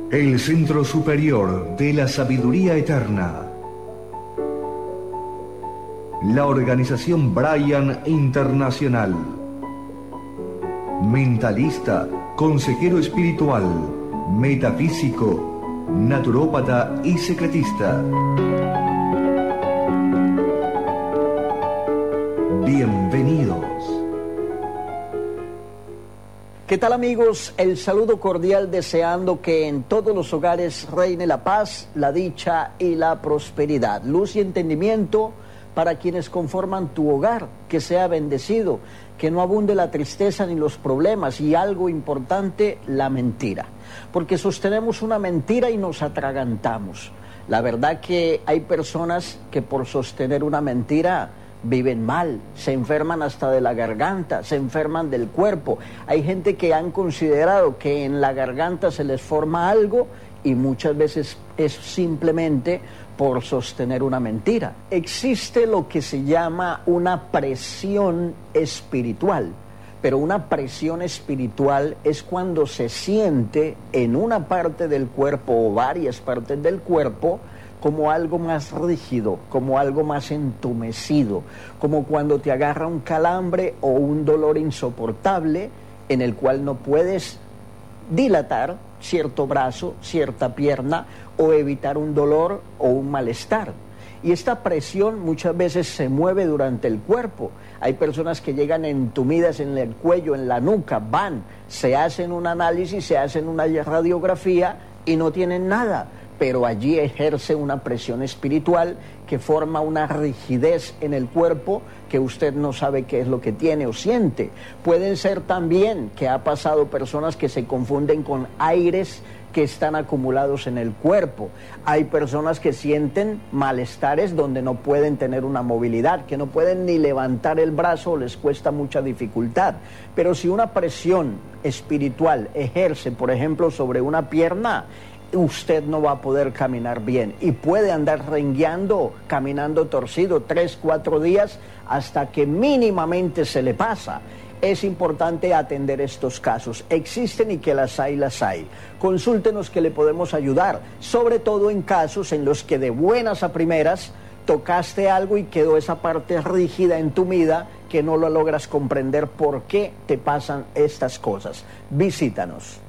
El Centro Superior de la Sabiduría Eterna. La Organización Brian Internacional. Mentalista, consejero espiritual, metafísico, naturópata y secretista. Bienvenidos. ¿Qué tal, amigos? El saludo cordial, deseando que en todos los hogares reine la paz, la dicha y la prosperidad. Luz y entendimiento para quienes conforman tu hogar, que sea bendecido, que no abunde la tristeza ni los problemas, y algo importante, la mentira. Porque sostenemos una mentira y nos atragantamos. La verdad que hay personas que por sostener una mentira viven mal, se enferman hasta de la garganta, se enferman del cuerpo. Hay gente que han considerado que en la garganta se les forma algo y muchas veces es simplemente por sostener una mentira. Existe lo que se llama una presión espiritual, pero una presión espiritual es cuando se siente en una parte del cuerpo o varias partes del cuerpo como algo más rígido, como algo más entumecido, como cuando te agarra un calambre o un dolor insoportable en el cual no puedes dilatar cierto brazo, cierta pierna, o evitar un dolor o un malestar. Y esta presión muchas veces se mueve durante el cuerpo. Hay personas que llegan entumidas en el cuello, en la nuca, van, se hacen un análisis, se hacen una radiografía y no tienen nada, pero allí ejerce una presión espiritual que forma una rigidez en el cuerpo que usted no sabe qué es lo que tiene o siente. Pueden ser también que ha pasado personas que se confunden con aires que están acumulados en el cuerpo. Hay personas que sienten malestares donde no pueden tener una movilidad, que no pueden ni levantar el brazo o les cuesta mucha dificultad. Pero si una presión espiritual ejerce, por ejemplo, sobre una pierna, usted no va a poder caminar bien y puede andar rengueando, caminando torcido 3, 4 días hasta que mínimamente se le pasa. Es importante atender estos casos. Existen y que las hay, las hay. Consúltenos que le podemos ayudar, sobre todo en casos en los que de buenas a primeras tocaste algo y quedó esa parte rígida, entumida, que no lo logras comprender por qué te pasan estas cosas. Visítanos.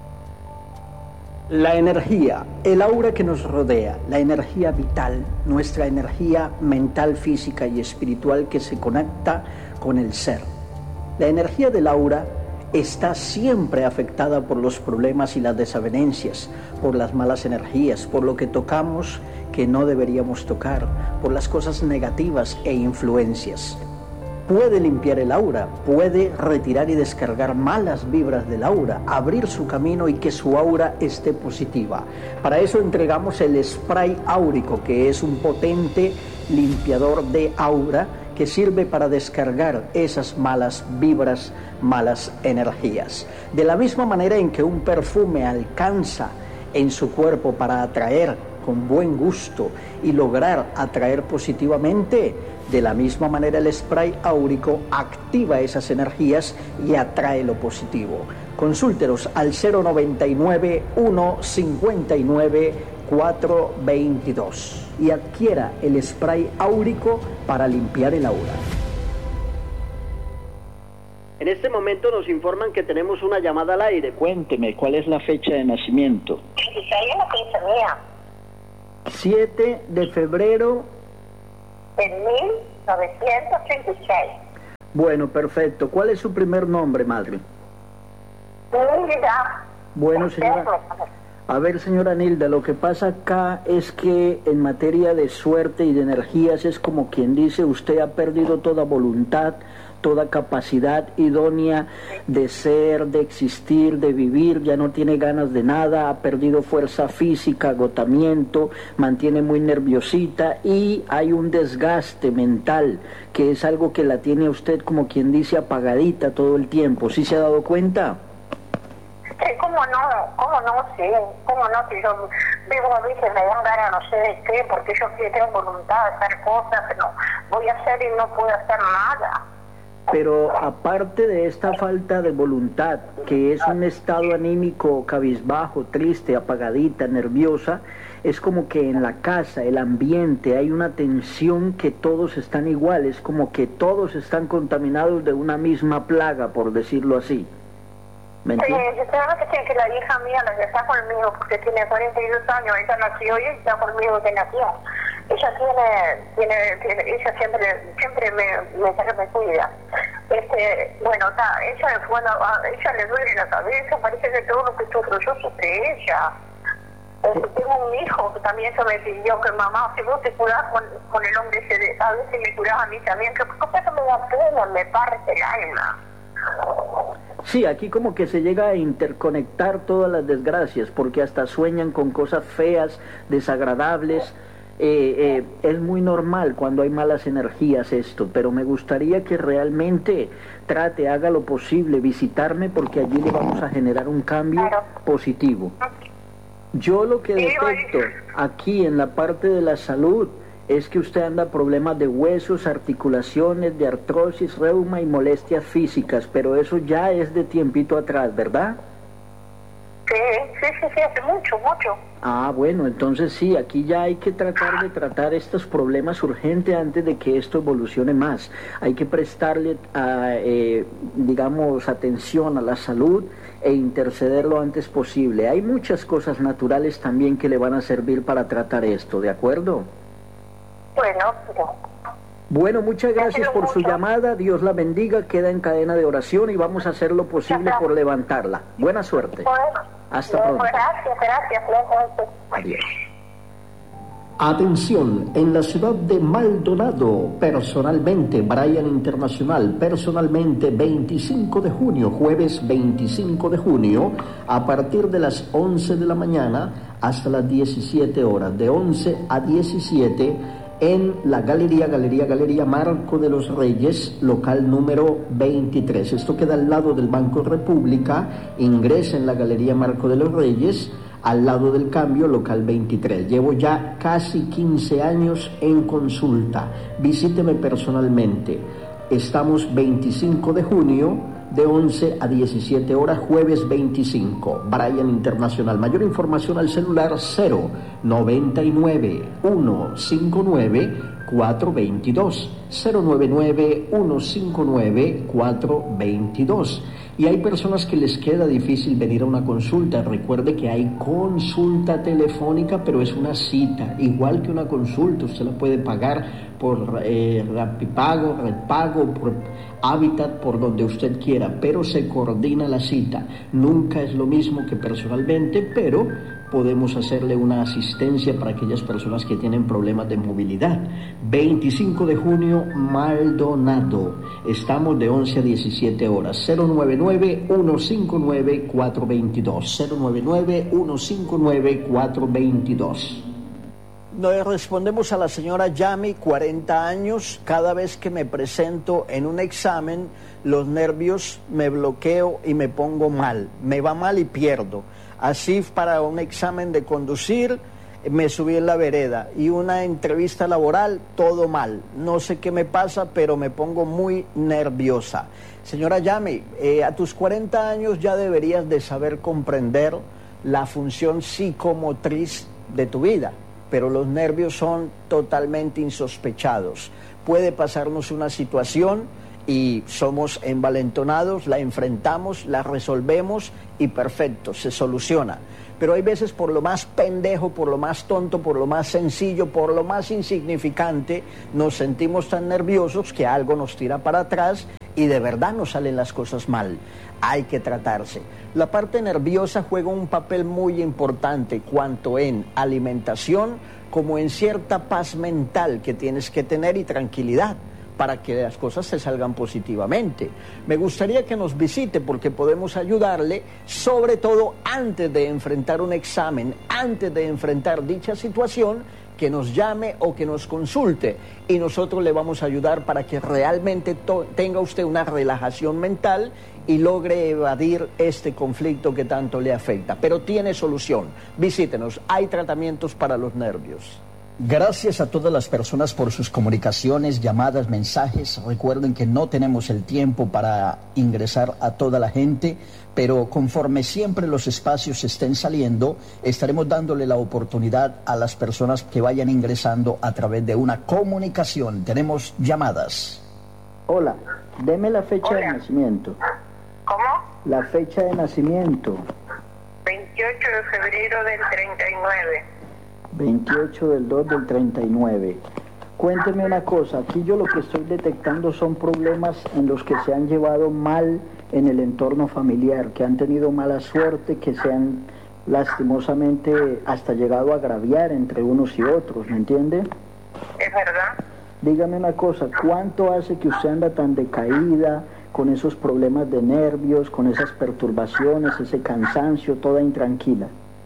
La energía, el aura que nos rodea, la energía vital, nuestra energía mental, física y espiritual que se conecta con el ser. La energía del aura está siempre afectada por los problemas y las desavenencias, por las malas energías, por lo que tocamos que no deberíamos tocar, por las cosas negativas e influencias. Puede limpiar el aura, puede retirar y descargar malas vibras del aura, abrir su camino y que su aura esté positiva. Para eso entregamos el spray áurico, que es un potente limpiador de aura que sirve para descargar esas malas vibras, malas energías. De la misma manera en que un perfume alcanza en su cuerpo para atraer con buen gusto y lograr atraer positivamente, de la misma manera el spray áurico activa esas energías y atrae lo positivo. Consúltenos al 099-159-422 y adquiera el spray áurico para limpiar el aura. En este momento nos informan que tenemos una llamada al aire. Cuénteme, ¿cuál es la fecha de nacimiento? 16 es la fecha mía. 7 de febrero De 1936. Bueno, perfecto. ¿Cuál es su primer nombre, madre? Nilda. Bueno, señora. A ver, señora Nilda, lo que pasa acá es que en materia de suerte y de energías es como quien dice, usted ha perdido toda voluntad, toda capacidad idónea de ser, de existir, de vivir, ya no tiene ganas de nada, ha perdido fuerza física, agotamiento, mantiene muy nerviosita y hay un desgaste mental, que es algo que la tiene a usted como quien dice apagadita todo el tiempo. ¿Sí se ha dado cuenta? Sí, cómo no, sí, cómo no, si yo vivo a veces me dan ganas no sé de qué, porque yo tengo voluntad de hacer cosas, pero voy a hacer y no puedo hacer nada. Pero aparte de esta falta de voluntad, que es un estado anímico cabizbajo, triste, apagadita, nerviosa, es como que en la casa, el ambiente, hay una tensión que todos están iguales, como que todos están contaminados de una misma plaga, por decirlo así. ¿Me entiendes? Yo sé que la hija mía, la que está conmigo, porque tiene 42 años, ella nació y está conmigo que nació. Ella ella siempre me cuida. Ella le duele la cabeza, parece que todo lo que sufro yo sufre ella. Tengo un hijo que también se me pidió que mamá, si vos te curás con el hombre ese, a veces me curás a mí también, que cosa que me da pena, me parte el alma. Sí, aquí como que se llega a interconectar todas las desgracias, porque hasta sueñan con cosas feas, desagradables. Es muy normal cuando hay malas energías esto, pero me gustaría que realmente haga lo posible, visitarme, porque allí le vamos a generar un cambio positivo. Yo lo que detecto aquí en la parte de la salud es que usted anda problemas de huesos, articulaciones, de artrosis, reuma y molestias físicas, pero eso ya es de tiempito atrás, ¿verdad? Sí, hace mucho. Ah, bueno, entonces sí, aquí ya hay que tratar estos problemas urgentes antes de que esto evolucione más. Hay que prestarle, atención a la salud e interceder lo antes posible. Hay muchas cosas naturales también que le van a servir para tratar esto, ¿de acuerdo? Bueno, muchas gracias por su llamada, Dios la bendiga, queda en cadena de oración y vamos a hacer lo posible por levantarla. Buena suerte. Hasta pronto. Gracias. Adiós. Atención, en la ciudad de Maldonado, personalmente, Brian Internacional, personalmente, 25 de junio, jueves 25 de junio, a partir de las 11 de la mañana hasta las 17 horas, de 11 a 17, en la Galería Marco de los Reyes, local número 23. Esto queda al lado del Banco República, ingresa en la Galería Marco de los Reyes, al lado del Cambio, local 23. Llevo ya casi 15 años en consulta. Visíteme personalmente. Estamos 25 de junio, de 11 a 17 horas, jueves 25. Brian Internacional. Mayor información al celular 099 159 422 099 159 422. Y hay personas que les queda difícil venir a una consulta. Recuerde que hay consulta telefónica, pero es una cita, igual que una consulta. Usted la puede pagar por Rapipago, Redpago, por Habitat, por donde usted quiera, pero se coordina la cita. Nunca es lo mismo que personalmente, pero podemos hacerle una asistencia para aquellas personas que tienen problemas de movilidad. 25 de junio, Maldonado. Estamos de 11 a 17 horas. 099-159-422. 099-159-422. Nos respondemos a la señora Yami, 40 años. Cada vez que me presento en un examen, los nervios me bloqueo y me pongo mal. Me va mal y pierdo. Así para un examen de conducir, me subí en la vereda y una entrevista laboral, todo mal. No sé qué me pasa, pero me pongo muy nerviosa. Señora Yami, a tus 40 años ya deberías de saber comprender la función psicomotriz de tu vida, pero los nervios son totalmente insospechados. Puede pasarnos una situación y somos envalentonados, la enfrentamos, la resolvemos y perfecto, se soluciona. Pero hay veces por lo más pendejo, por lo más tonto, por lo más sencillo, por lo más insignificante, nos sentimos tan nerviosos que algo nos tira para atrás y de verdad nos salen las cosas mal. Hay que tratarse. La parte nerviosa juega un papel muy importante, cuanto en alimentación como en cierta paz mental que tienes que tener y tranquilidad, para que las cosas se salgan positivamente. Me gustaría que nos visite porque podemos ayudarle, sobre todo antes de enfrentar un examen, antes de enfrentar dicha situación, que nos llame o que nos consulte y nosotros le vamos a ayudar para que realmente tenga usted una relajación mental y logre evadir este conflicto que tanto le afecta. Pero tiene solución. Visítenos, hay tratamientos para los nervios. Gracias a todas las personas por sus comunicaciones, llamadas, mensajes. Recuerden que no tenemos el tiempo para ingresar a toda la gente, pero conforme siempre los espacios estén saliendo, estaremos dándole la oportunidad a las personas que vayan ingresando a través de una comunicación. Tenemos llamadas. Hola, deme la fecha de nacimiento. ¿Cómo? La fecha de nacimiento. 28 de febrero del 39. 28 del 2 del 39. Cuénteme una cosa, aquí yo lo que estoy detectando son problemas en los que se han llevado mal en el entorno familiar, que han tenido mala suerte, que se han lastimosamente hasta llegado a agraviar entre unos y otros, ¿me entiende? ¿Es verdad? Dígame una cosa, ¿cuánto hace que usted anda tan decaída, con esos problemas de nervios, con esas perturbaciones, ese cansancio, toda intranquila?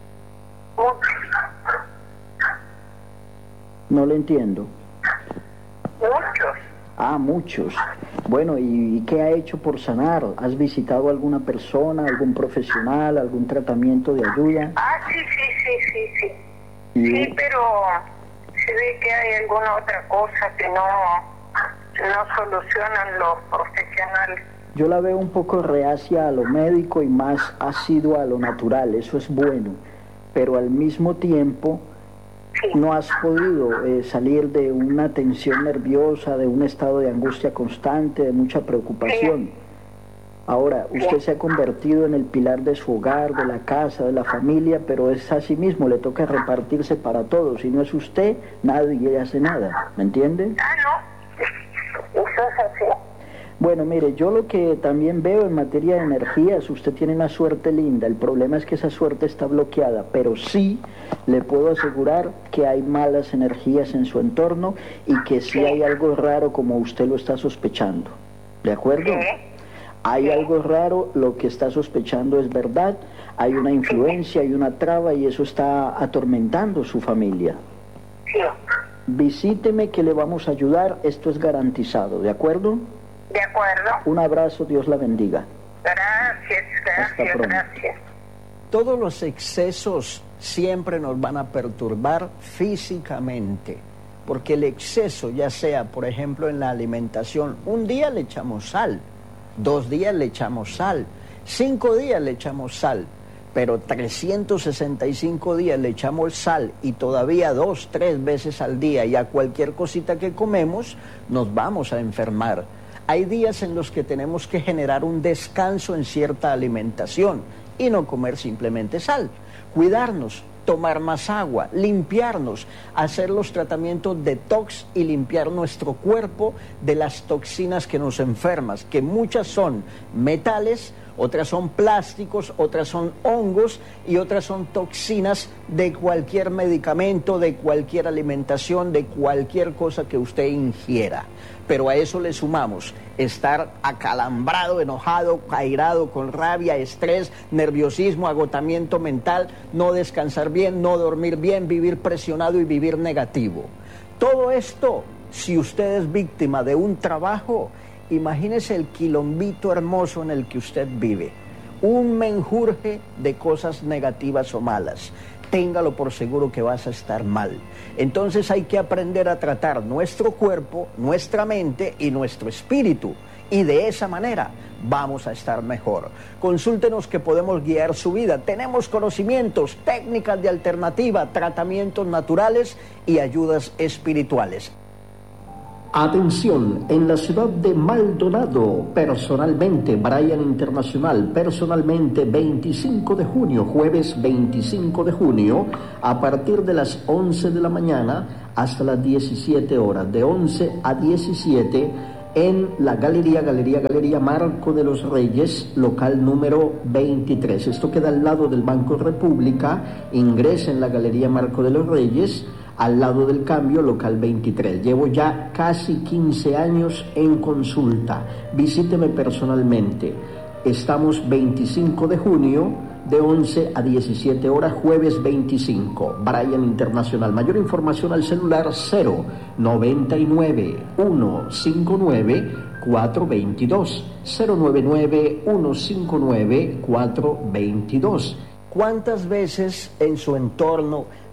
No le entiendo. Muchos. Ah, muchos. Bueno, ¿y qué ha hecho por sanar? ¿Has visitado a alguna persona, algún profesional, algún tratamiento de ayuda? Ah, sí. ¿Y? Sí, pero se ve que hay alguna otra cosa que no solucionan los profesionales. Yo la veo un poco reacia a lo médico y más asidua a lo natural, eso es bueno, pero al mismo tiempo no has podido salir de una tensión nerviosa, de un estado de angustia constante, de mucha preocupación. Ahora, usted se ha convertido en el pilar de su hogar, de la casa, de la familia, pero es así mismo, le toca repartirse para todos. Si no es usted, nadie hace nada, ¿me entiende? Ah, no, eso es así. Bueno, mire, yo lo que también veo en materia de energías, usted tiene una suerte linda, el problema es que esa suerte está bloqueada, pero sí le puedo asegurar que hay malas energías en su entorno y que sí hay algo raro como usted lo está sospechando, ¿de acuerdo? Hay algo raro, lo que está sospechando es verdad, hay una influencia, hay una traba y eso está atormentando su familia. Sí. Visíteme que le vamos a ayudar, esto es garantizado, ¿de acuerdo? De acuerdo. Un abrazo, Dios la bendiga. Gracias. Todos los excesos siempre nos van a perturbar físicamente, porque el exceso, ya sea, por ejemplo, en la alimentación, un día le echamos sal, 2 días le echamos sal, 5 días le echamos sal, pero 365 días le echamos sal y todavía 2, 3 veces al día y a cualquier cosita que comemos nos vamos a enfermar. Hay días en los que tenemos que generar un descanso en cierta alimentación y no comer simplemente sal. Cuidarnos, tomar más agua, limpiarnos, hacer los tratamientos detox y limpiar nuestro cuerpo de las toxinas que nos enferman, que muchas son metales, otras son plásticos, otras son hongos y otras son toxinas de cualquier medicamento, de cualquier alimentación, de cualquier cosa que usted ingiera. Pero a eso le sumamos estar acalambrado, enojado, airado, con rabia, estrés, nerviosismo, agotamiento mental, no descansar bien, no dormir bien, vivir presionado y vivir negativo. Todo esto, si usted es víctima de un trabajo, imagínese el quilombito hermoso en el que usted vive. Un menjurje de cosas negativas o malas. Téngalo por seguro que vas a estar mal. Entonces hay que aprender a tratar nuestro cuerpo, nuestra mente y nuestro espíritu. Y de esa manera vamos a estar mejor. Consúltenos que podemos guiar su vida. Tenemos conocimientos, técnicas de alternativa, tratamientos naturales y ayudas espirituales. Atención, en la ciudad de Maldonado, personalmente, Brian Internacional, personalmente 25 de junio, jueves 25 de junio, a partir de las 11 de la mañana hasta las 17 horas, de 11 a 17, en la Galería Marco de los Reyes, local número 23. Esto queda al lado del Banco República, ingresa en la Galería Marco de los Reyes, al lado del Cambio, local 23. Llevo ya casi 15 años en consulta. Visíteme personalmente. Estamos 25 de junio, de 11 a 17 horas, jueves 25. Brian Internacional. Mayor información al celular 099 159 422. 099 159 422. ¿Cuántas veces en su entorno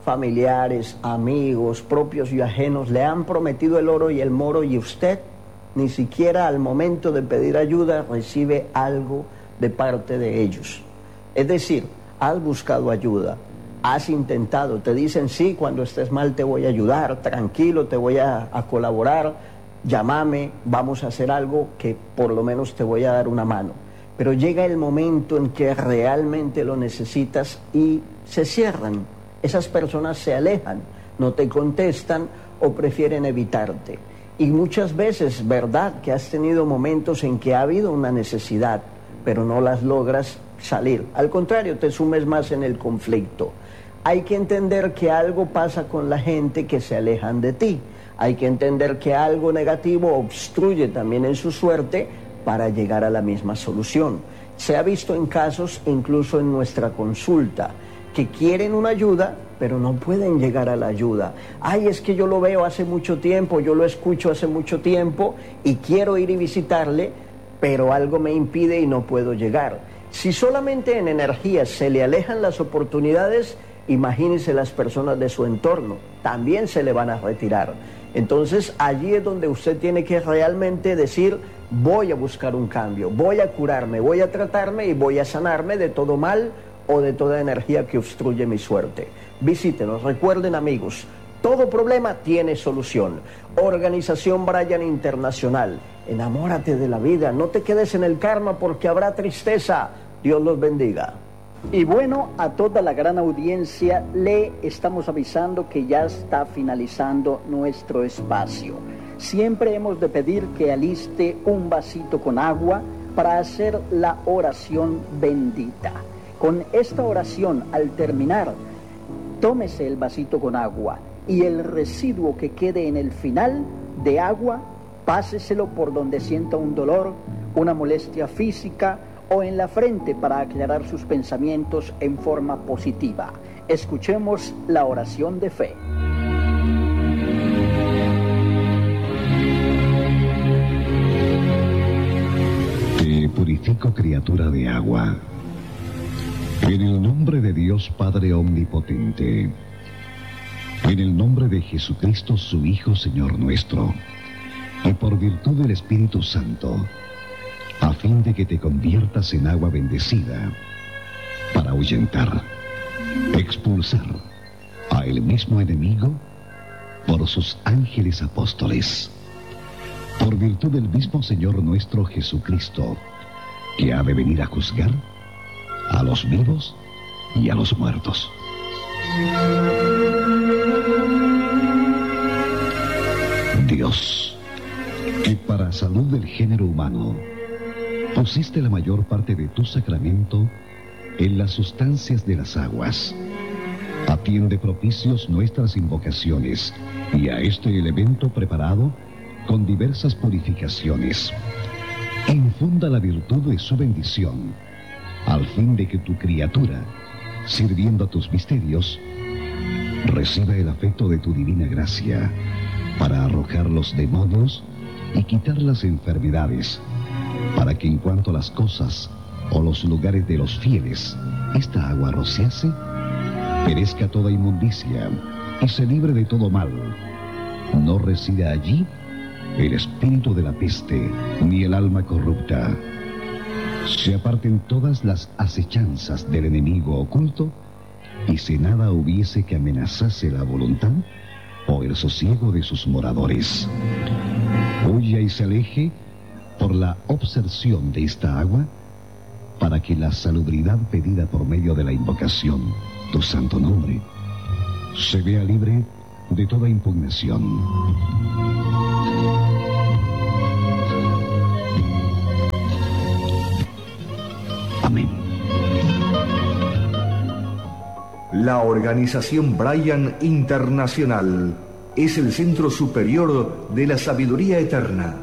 familiares, amigos, propios y ajenos, le han prometido el oro y el moro y usted ni siquiera al momento de pedir ayuda recibe algo de parte de ellos. Es decir, has buscado ayuda, has intentado, te dicen sí, cuando estés mal te voy a ayudar, tranquilo, te voy a colaborar, llámame, vamos a hacer algo que por lo menos te voy a dar una mano. Pero llega el momento en que realmente lo necesitas y se cierran. Esas personas se alejan, no te contestan o prefieren evitarte. Y muchas veces, verdad, que has tenido momentos en que ha habido una necesidad, pero no las logras salir. Al contrario, te sumes más en el conflicto. Hay que entender que algo pasa con la gente que se alejan de ti. Hay que entender que algo negativo obstruye también en su suerte para llegar a la misma solución. Se ha visto en casos, incluso en nuestra consulta, que quieren una ayuda, pero no pueden llegar a la ayuda. Ay, es que yo lo veo hace mucho tiempo, yo lo escucho hace mucho tiempo y quiero ir y visitarle, pero algo me impide y no puedo llegar. Si solamente en energías se le alejan las oportunidades, imagínense las personas de su entorno, también se le van a retirar. Entonces allí es donde usted tiene que realmente decir, voy a buscar un cambio, voy a curarme, voy a tratarme y voy a sanarme de todo mal o de toda energía que obstruye mi suerte. Visítenos, recuerden amigos, todo problema tiene solución. Organización Brian Internacional, enamórate de la vida, no te quedes en el karma porque habrá tristeza. Dios los bendiga. Y bueno, a toda la gran audiencia le estamos avisando que ya está finalizando nuestro espacio. Siempre hemos de pedir que aliste un vasito con agua para hacer la oración bendita. Con esta oración, al terminar, tómese el vasito con agua y el residuo que quede en el final de agua, páseselo por donde sienta un dolor, una molestia física o en la frente para aclarar sus pensamientos en forma positiva. Escuchemos la oración de fe. Te purifico, criatura de agua, en el nombre de Dios Padre Omnipotente, en el nombre de Jesucristo, su Hijo, Señor nuestro, y por virtud del Espíritu Santo, a fin de que te conviertas en agua bendecida, para ahuyentar, expulsar a el mismo enemigo por sus ángeles apóstoles, por virtud del mismo Señor nuestro Jesucristo, que ha de venir a juzgar a los vivos y a los muertos. Dios, que para salud del género humano pusiste la mayor parte de tu sacramento en las sustancias de las aguas, atiende propicios nuestras invocaciones y a este elemento preparado con diversas purificaciones. Infunda la virtud de su bendición, al fin de que tu criatura, sirviendo a tus misterios, reciba el afecto de tu divina gracia para arrojar los demonios y quitar las enfermedades, para que en cuanto a las cosas o los lugares de los fieles esta agua rociase, perezca toda inmundicia y se libre de todo mal. No resida allí el espíritu de la peste ni el alma corrupta. Se aparten todas las acechanzas del enemigo oculto, y si nada hubiese que amenazase la voluntad o el sosiego de sus moradores, huya y se aleje por la obserción de esta agua, para que la salubridad pedida por medio de la invocación, tu santo nombre, se vea libre de toda impugnación. Amén. La Organización Brian Internacional es el centro superior de la sabiduría eterna.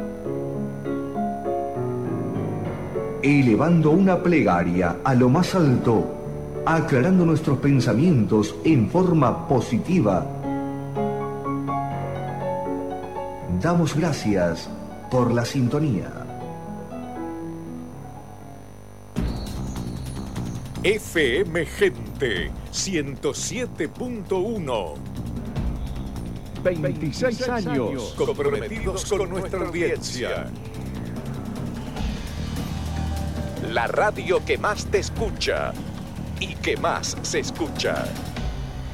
Elevando una plegaria a lo más alto, aclarando nuestros pensamientos en forma positiva, damos gracias por la sintonía. FM Gente 107.1. 26 años Comprometidos con nuestra audiencia. La radio que más te escucha y que más se escucha.